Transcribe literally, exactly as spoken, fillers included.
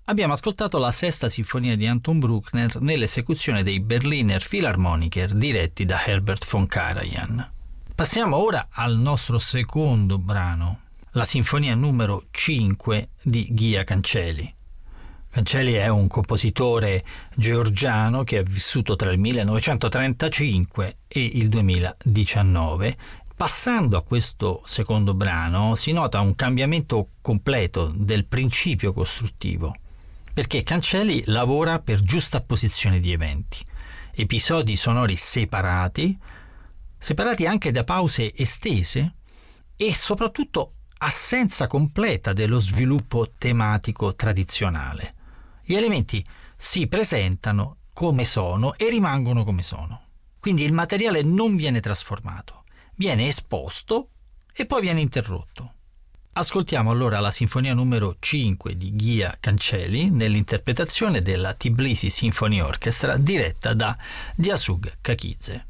Abbiamo ascoltato la sesta sinfonia di Anton Bruckner nell'esecuzione dei Berliner Philharmoniker diretti da Herbert von Karajan. Passiamo ora al nostro secondo brano, la sinfonia numero cinque di Ghia Cancelli. Cancelli è un compositore georgiano che è vissuto tra il millenovecentotrentacinque e il duemiladiciannove. Passando a questo secondo brano si nota un cambiamento completo del principio costruttivo, perché Cancelli lavora per giustapposizione di eventi, episodi sonori separati, separati anche da pause estese e soprattutto assenza completa dello sviluppo tematico tradizionale. Gli elementi si presentano come sono e rimangono come sono. Quindi il materiale non viene trasformato, viene esposto e poi viene interrotto. Ascoltiamo allora la sinfonia numero cinque di Ghia Cancelli nell'interpretazione della Tbilisi Symphony Orchestra diretta da Diasug Kakidze.